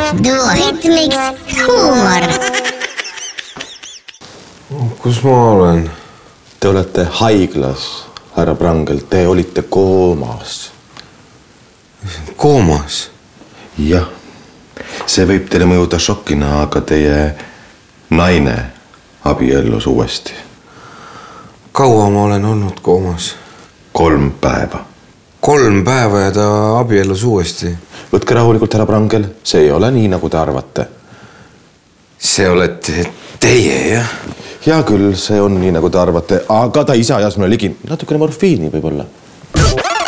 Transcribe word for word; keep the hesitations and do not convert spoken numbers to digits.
duohetmiks huumor. Kus ma olen? Te olete haiglas, härra Prangel. Te olite koomas. Koomas? Jah. See võib teile mõjuda šokina, aga teie naine abiellus uuesti. Kaua ma olen olnud koomas? Kolm päeva. Kolm päeva ja ta abiellus uuesti? Võtke rahulikult, härra Prangel. See ei ole nii, nagu te arvate. See olete teie, jah? Hea küll, see on nii, nagu te arvate. Aga ta ise ajas mulle ligi natukene morfiini võib-olla.